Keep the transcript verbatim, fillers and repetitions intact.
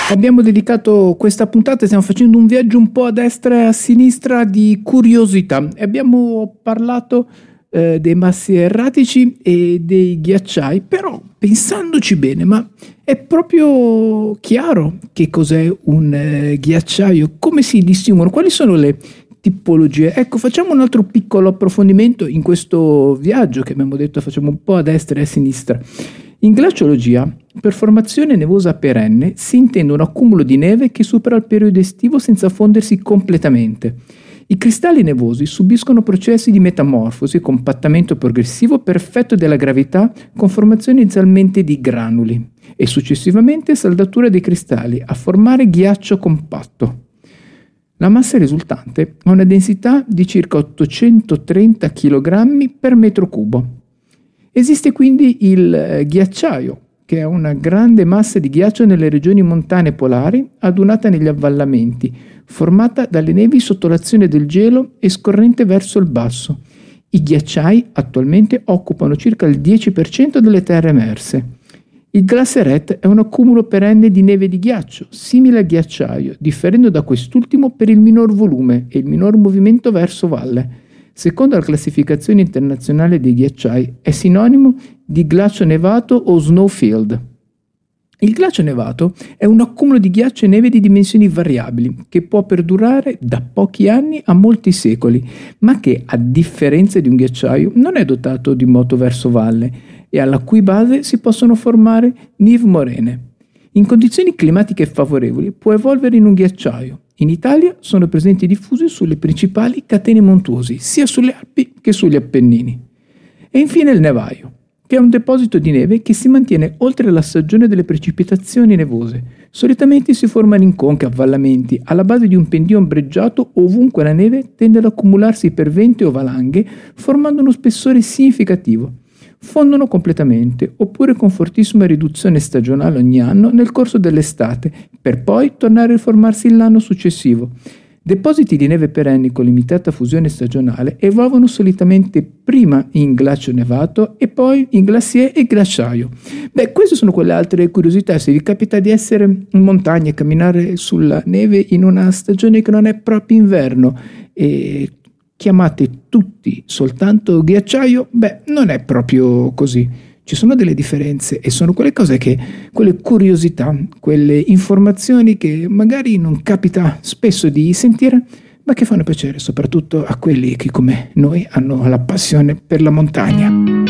Abbiamo dedicato questa puntata, stiamo facendo un viaggio un po' a destra e a sinistra di curiosità e abbiamo parlato eh, dei massi erratici e dei ghiacciai, però pensandoci bene, ma è proprio chiaro che cos'è un eh, ghiacciaio? Come si distinguono? Quali sono le tipologie? Ecco, facciamo un altro piccolo approfondimento in questo viaggio che abbiamo detto facciamo un po' a destra e a sinistra. In glaciologia, per formazione nevosa perenne si intende un accumulo di neve che supera il periodo estivo senza fondersi completamente. I cristalli nevosi subiscono processi di metamorfosi, compattamento progressivo per effetto della gravità con formazione inizialmente di granuli e successivamente saldatura dei cristalli a formare ghiaccio compatto. La massa risultante ha una densità di circa ottocentotrenta chilogrammi per metro cubo. Esiste quindi il ghiacciaio, che è una grande massa di ghiaccio nelle regioni montane polari, adunata negli avvallamenti, formata dalle nevi sotto l'azione del gelo e scorrente verso il basso. I ghiacciai attualmente occupano circa il dieci per cento delle terre emerse. Il glacierette è un accumulo perenne di neve di ghiaccio, simile al ghiacciaio, differendo da quest'ultimo per il minor volume e il minor movimento verso valle. Secondo la classificazione internazionale dei ghiacciai è sinonimo di glacio nevato o snowfield. Il glacio nevato è un accumulo di ghiaccio e neve di dimensioni variabili che può perdurare da pochi anni a molti secoli, ma che, a differenza di un ghiacciaio, non è dotato di moto verso valle e alla cui base si possono formare néve morene. In condizioni climatiche favorevoli può evolvere in un ghiacciaio. In Italia sono presenti diffusi sulle principali catene montuosi, sia sulle Alpi che sugli Appennini. E infine il nevaio, che è un deposito di neve che si mantiene oltre la stagione delle precipitazioni nevose. Solitamente si formano in conche, avvallamenti, alla base di un pendio ombreggiato ovunque la neve tende ad accumularsi per venti o valanghe, formando uno spessore significativo. Fondono completamente, oppure con fortissima riduzione stagionale ogni anno nel corso dell'estate, per poi tornare a riformarsi l'anno successivo. Depositi di neve perenni con limitata fusione stagionale evolvono solitamente prima in glacio nevato e poi in glacier e ghiacciaio. Beh, queste sono quelle altre curiosità. Se vi capita di essere in montagna e camminare sulla neve in una stagione che non è proprio inverno e chiamate tutti soltanto ghiacciaio, beh, non è proprio così. Ci sono delle differenze e sono quelle cose che, quelle curiosità, quelle informazioni che magari non capita spesso di sentire, ma che fanno piacere soprattutto a quelli che come noi hanno la passione per la montagna.